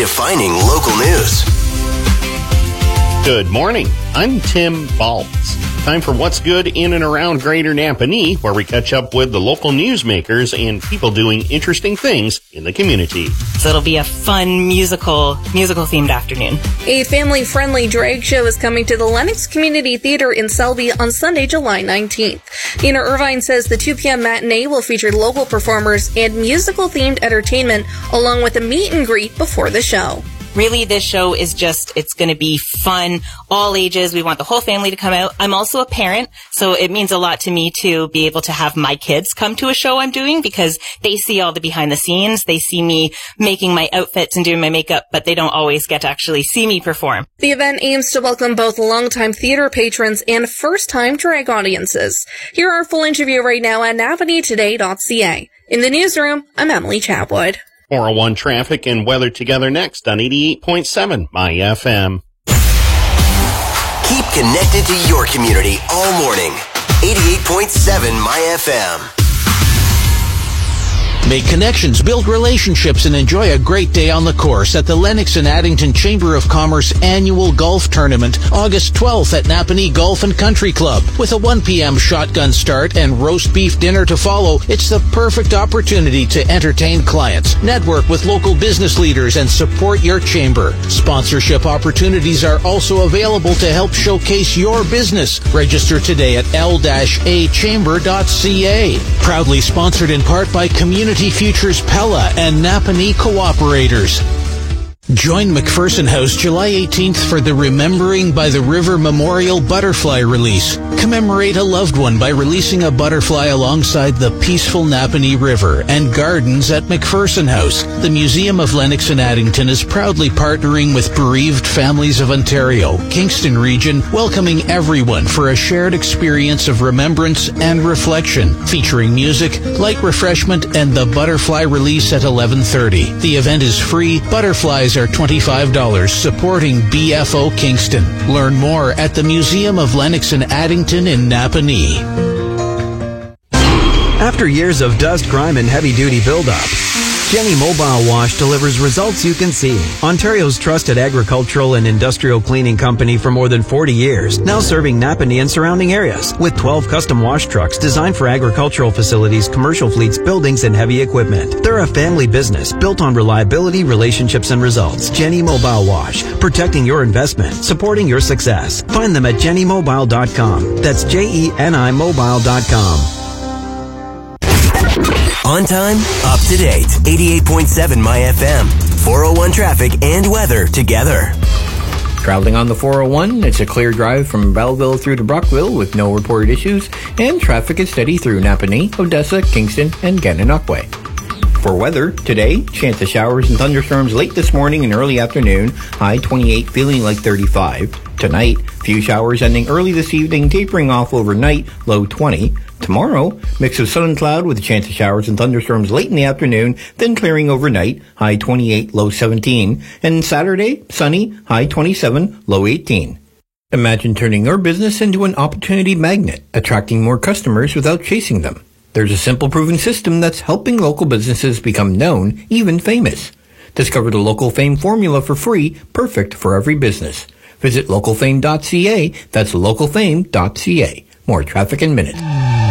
redefining local news. Good morning. I'm Tim Baltz. Time for What's Good in and around Greater Napanee, where we catch up with the local newsmakers and people doing interesting things in the community. So it'll be a fun musical themed afternoon. A family-friendly drag show is coming to the Lennox Community Theater in Selby on Sunday, July 19th. Nina Irvine says the 2 p.m. matinee will feature local performers and musical-themed entertainment, along with a meet and greet before the show. Really, this show is it's going to be fun, all ages. We want the whole family to come out. I'm also a parent, so it means a lot to me to be able to have my kids come to a show I'm doing because they see all the behind the scenes. They see me making my outfits and doing my makeup, but they don't always get to actually see me perform. The event aims to welcome both longtime theater patrons and first-time drag audiences. Hear our full interview right now at napaneetoday.ca. In the newsroom, I'm Emily Chatwood. 401 traffic and weather together next on 88.7 My FM. Keep connected to your community all morning. 88.7 My FM. Make connections, build relationships, and enjoy a great day on the course at the Lennox and Addington Chamber of Commerce Annual Golf Tournament, August 12th at Napanee Golf and Country Club. With a 1 p.m. shotgun start and roast beef dinner to follow, it's the perfect opportunity to entertain clients, network with local business leaders, and support your chamber. Sponsorship opportunities are also available to help showcase your business. Register today at l-achamber.ca. Proudly sponsored in part by Community Futures Pella and Napanee Cooperators. Join McPherson House July 18th for the Remembering by the River Memorial Butterfly Release. Commemorate a loved one by releasing a butterfly alongside the peaceful Napanee River and gardens at McPherson House. The Museum of Lennox and Addington is proudly partnering with Bereaved Families of Ontario, Kingston region, welcoming everyone for a shared experience of remembrance and reflection, featuring music, light refreshment, and the butterfly release at 11:30. The event is free. Butterflies are $25, supporting BFO Kingston. Learn more at the Museum of Lennox and Addington in Napanee. After years of dust, grime, and heavy-duty buildup, Jenny Mobile Wash delivers results you can see. Ontario's trusted agricultural and industrial cleaning company for more than 40 years, now serving Napanee and surrounding areas with 12 custom wash trucks designed for agricultural facilities, commercial fleets, buildings, and heavy equipment. They're a family business built on reliability, relationships, and results. Jenny Mobile Wash, protecting your investment, supporting your success. Find them at jennymobile.com. That's JENI mobile.com. On time, up to date. 88.7 My FM. 401 traffic and weather together. Traveling on the 401, it's a clear drive from Belleville through to Brockville with no reported issues, and traffic is steady through Napanee, Odessa, Kingston, and Gananoque. For weather, today, chance of showers and thunderstorms late this morning and early afternoon, high 28, feeling like 35. Tonight, few showers ending early this evening, tapering off overnight, low 20. Tomorrow, mix of sun and cloud with a chance of showers and thunderstorms late in the afternoon, then clearing overnight, high 28, low 17. And Saturday, sunny, high 27, low 18. Imagine turning your business into an opportunity magnet, attracting more customers without chasing them. There's a simple proven system that's helping local businesses become known, even famous. Discover the Local Fame formula for free, perfect for every business. Visit localfame.ca, that's localfame.ca. More traffic in minutes.